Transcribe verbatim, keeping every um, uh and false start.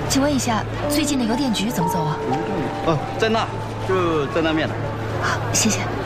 请问一下，最近的邮电局怎么走啊？ 哦，在那，就在那面呢。 好，谢谢。